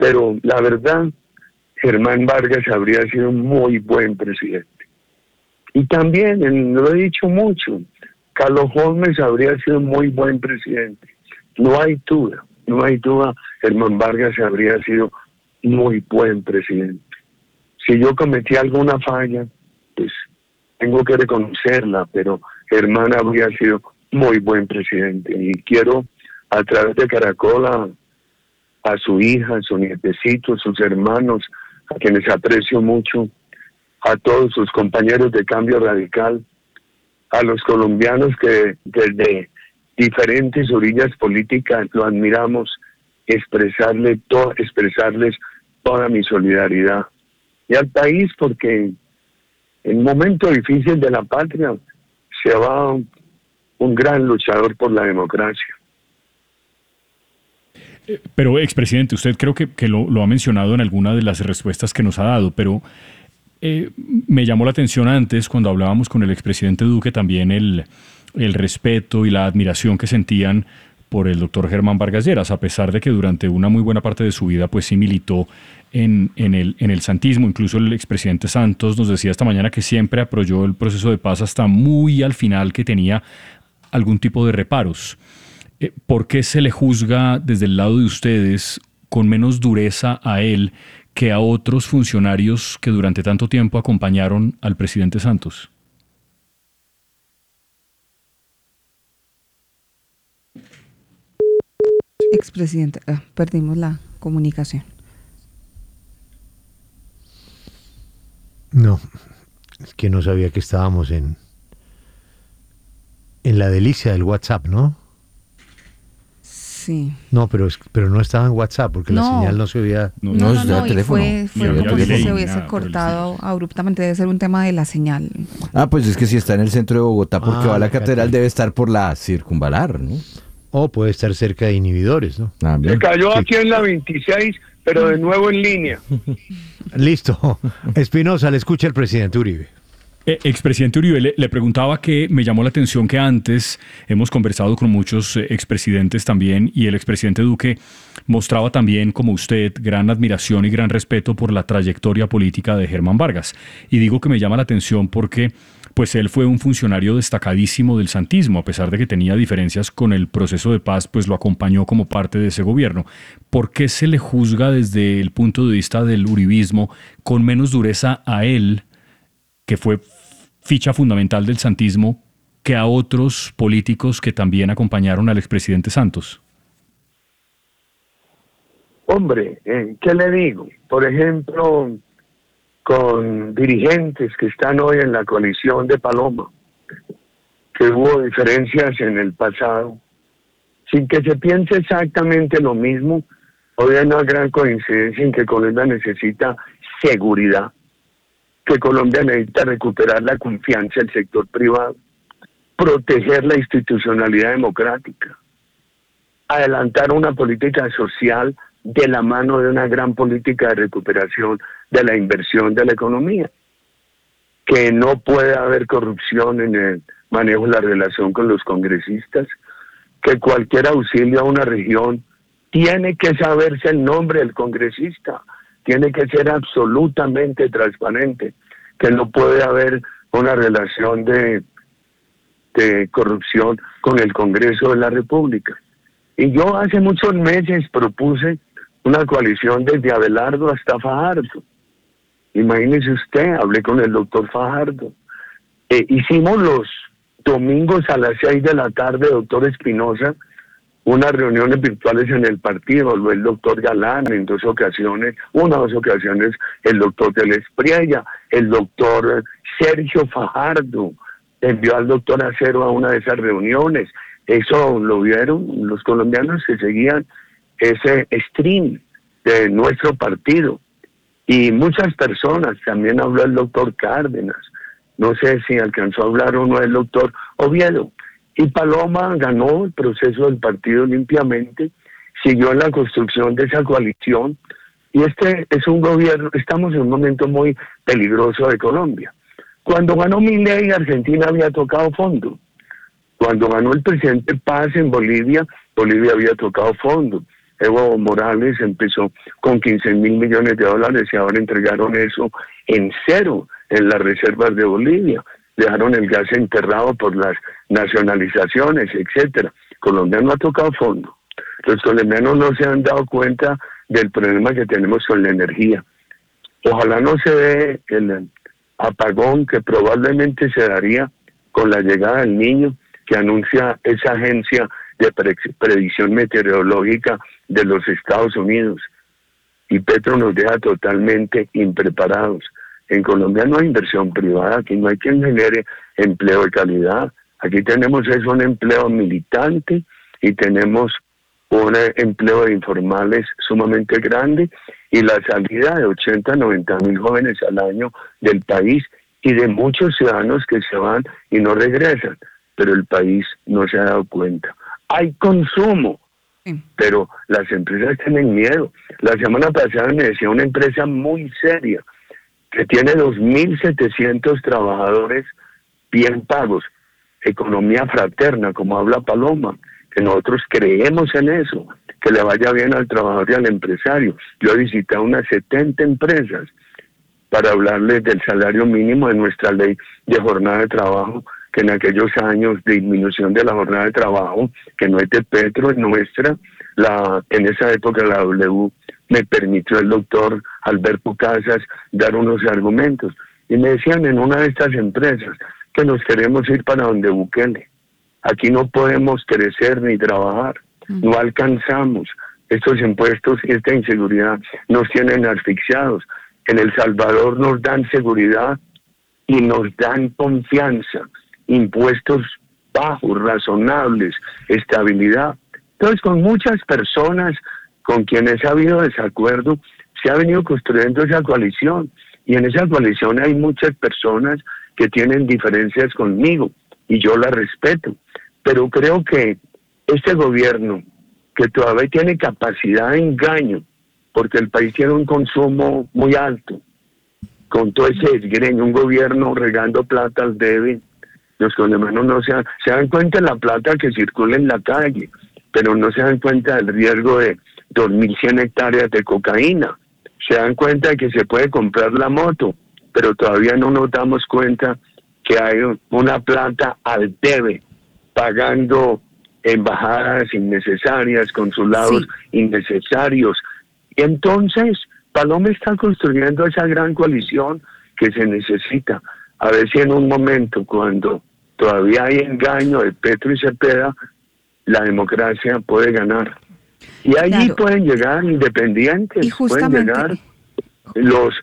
Pero la verdad, Germán Vargas habría sido un muy buen presidente. Y también, lo he dicho mucho, Carlos Holmes habría sido un muy buen presidente. No hay duda, Germán Vargas habría sido muy buen presidente. Si yo cometí alguna falla, pues tengo que reconocerla, pero Germán habría sido muy buen presidente. Y quiero, a través de Caracol, a su hija, a su nietecito, a sus hermanos, a quienes aprecio mucho, a todos sus compañeros de Cambio Radical, a los colombianos que desde diferentes orillas políticas lo admiramos, expresarles toda mi solidaridad. Y al país, porque en un momento difícil de la patria se va un gran luchador por la democracia. Pero, expresidente, usted creo que lo ha mencionado en alguna de las respuestas que nos ha dado, pero me llamó la atención antes, cuando hablábamos con el expresidente Duque, también el respeto y la admiración que sentían por el doctor Germán Vargas Lleras, a pesar de que durante una muy buena parte de su vida pues sí militó en el santismo. Incluso el expresidente Santos nos decía esta mañana que siempre apoyó el proceso de paz hasta muy al final, que tenía algún tipo de reparos. ¿Por qué se le juzga desde el lado de ustedes con menos dureza a él que a otros funcionarios que durante tanto tiempo acompañaron al presidente Santos? Expresidente, perdimos la comunicación. No, es que no sabía que estábamos en la delicia del WhatsApp, ¿no? Sí. No, pero no estaba en WhatsApp porque la señal no se oía. No, y teléfono. Fue como si se hubiese cortado abruptamente. Debe ser un tema de la señal. Pues es que si está en el centro de Bogotá, porque va a la catedral, debe estar por la circunvalar, ¿no? O puede estar cerca de Inhibidores, ¿no? Se cayó aquí en la 26, pero de nuevo en línea. Listo. Espinosa, le escucha el presidente Uribe. Expresidente Uribe, le preguntaba, que me llamó la atención que antes hemos conversado con muchos expresidentes también, y el expresidente Duque mostraba también, como usted, gran admiración y gran respeto por la trayectoria política de Germán Vargas. Y digo que me llama la atención porque pues él fue un funcionario destacadísimo del santismo, a pesar de que tenía diferencias con el proceso de paz, pues lo acompañó como parte de ese gobierno. ¿Por qué se le juzga desde el punto de vista del uribismo con menos dureza a él, que fue ficha fundamental del santismo, que a otros políticos que también acompañaron al expresidente Santos? Hombre, ¿qué le digo? Por ejemplo, con dirigentes que están hoy en la coalición de Paloma, que hubo diferencias en el pasado, sin que se piense exactamente lo mismo, hoy hay una gran coincidencia en que Colombia necesita seguridad, que Colombia necesita recuperar la confianza del sector privado, proteger la institucionalidad democrática, adelantar una política social de la mano de una gran política de recuperación de la inversión de la economía, que no puede haber corrupción en el manejo de la relación con los congresistas, que cualquier auxilio a una región tiene que saberse el nombre del congresista, tiene que ser absolutamente transparente, que no puede haber una relación de corrupción con el Congreso de la República. Y yo hace muchos meses propuse una coalición desde Abelardo hasta Fajardo. Imagínese usted, hablé con el doctor Fajardo. Hicimos los domingos a las 6 de la tarde, doctor Espinosa, unas reuniones virtuales en el partido, lo el doctor Galán en 2 ocasiones, una o 2 ocasiones el doctor Teles Priella, el doctor Sergio Fajardo envió al doctor Acero a una de esas reuniones. Eso lo vieron los colombianos que seguían ese stream de nuestro partido. Y muchas personas, también habló el doctor Cárdenas, no sé si alcanzó a hablar o no el doctor Oviedo. Y Paloma ganó el proceso del partido limpiamente, siguió en la construcción de esa coalición, y este es un gobierno, estamos en un momento muy peligroso de Colombia. Cuando ganó Milei, Argentina había tocado fondo. Cuando ganó el presidente Paz en Bolivia, Bolivia había tocado fondo. Evo Morales empezó con 15.000 millones de dólares y ahora entregaron eso en cero en las reservas de Bolivia. Dejaron el gas enterrado por las nacionalizaciones, etcétera. Colombia no ha tocado fondo. Los colombianos no se han dado cuenta del problema que tenemos con la energía. Ojalá no se dé el apagón que probablemente se daría con la llegada del Niño que anuncia esa agencia de predicción meteorológica de los Estados Unidos. Y Petro nos deja totalmente impreparados. En Colombia no hay inversión privada, aquí no hay quien genere empleo de calidad. Aquí tenemos un empleo militante y tenemos un empleo de informales sumamente grande y la salida de 80, 90 mil jóvenes al año del país y de muchos ciudadanos que se van y no regresan. Pero el país no se ha dado cuenta. Hay consumo, pero las empresas tienen miedo. La semana pasada me decía una empresa muy seria que tiene 2.700 trabajadores bien pagos, economía fraterna, como habla Paloma, que nosotros creemos en eso, que le vaya bien al trabajador y al empresario. Yo he visitado unas 70 empresas para hablarles del salario mínimo de nuestra ley de jornada de trabajo, que en aquellos años de disminución de la jornada de trabajo, que no es de Petro, es nuestra, en esa época la W me permitió el doctor Alberto Casas dar unos argumentos. Y me decían en una de estas empresas que nos queremos ir para donde Bukele. Aquí no podemos crecer ni trabajar, no alcanzamos. Estos impuestos y esta inseguridad nos tienen asfixiados. En El Salvador nos dan seguridad y nos dan confianza, impuestos bajos, razonables, estabilidad. Entonces, con muchas personas con quienes ha habido desacuerdo, se ha venido construyendo esa coalición. Y en esa coalición hay muchas personas que tienen diferencias conmigo y yo las respeto. Pero creo que este gobierno, que todavía tiene capacidad de engaño, porque el país tiene un consumo muy alto, con todo ese desgreño, un gobierno regando plata al débil, los colombianos no se dan cuenta de la plata que circula en la calle, pero no se dan cuenta del riesgo de 2.100 hectáreas de cocaína. Se dan cuenta de que se puede comprar la moto, pero todavía no nos damos cuenta que hay una plata al debe, pagando embajadas innecesarias, consulados innecesarios. Y entonces, Paloma está construyendo esa gran coalición que se necesita. A ver si en un momento, cuando todavía hay engaño de Petro y Cepeda, la democracia puede ganar. Y allí pueden llegar independientes, y justamente pueden llegar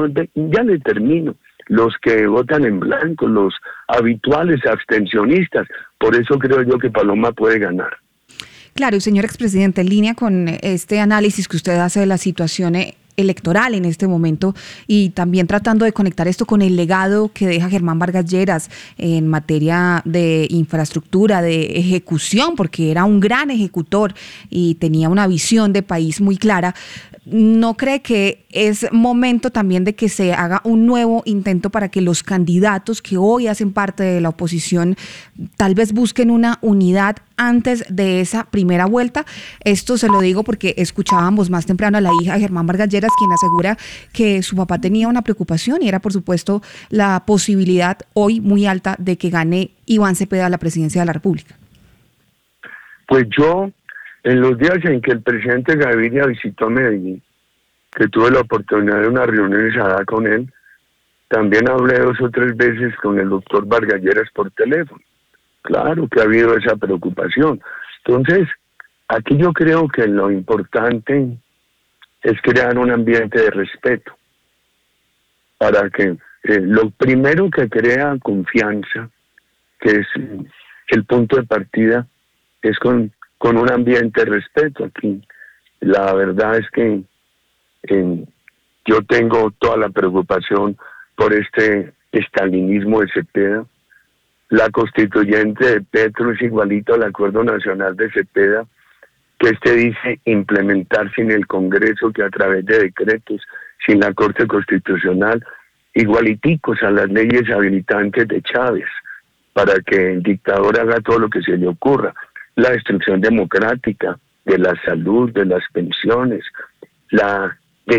ya le termino, los que votan en blanco, los habituales abstencionistas. Por eso creo yo que Paloma puede ganar. Claro, y señor expresidente, en línea con este análisis que usted hace de la situación electoral en este momento y también tratando de conectar esto con el legado que deja Germán Vargas Lleras en materia de infraestructura, de ejecución, porque era un gran ejecutor y tenía una visión de país muy clara. ¿No cree que es momento también de que se haga un nuevo intento para que los candidatos que hoy hacen parte de la oposición tal vez busquen una unidad antes de esa primera vuelta? Esto se lo digo porque escuchábamos más temprano a la hija de Germán Vargas Lleras, quien asegura que su papá tenía una preocupación y era, por supuesto, la posibilidad hoy muy alta de que gane Iván Cepeda la presidencia de la República. Pues yo, en los días en que el presidente Gaviria visitó Medellín, que tuve la oportunidad de una reunión en Sadá con él, también hablé 2 o 3 veces con el doctor Vargas Lleras por teléfono. Claro que ha habido esa preocupación. Entonces, aquí yo creo que lo importante es crear un ambiente de respeto para que lo primero que crea confianza, que es el punto de partida, es con un ambiente de respeto. Aquí la verdad es que yo tengo toda la preocupación por este estalinismo de Cepeda. La constituyente de Petro es igualito al Acuerdo Nacional de Cepeda, que dice implementar sin el Congreso, que a través de decretos, sin la Corte Constitucional, igualiticos a las leyes habilitantes de Chávez, para que el dictador haga todo lo que se le ocurra. La destrucción democrática, de la salud, de las pensiones, la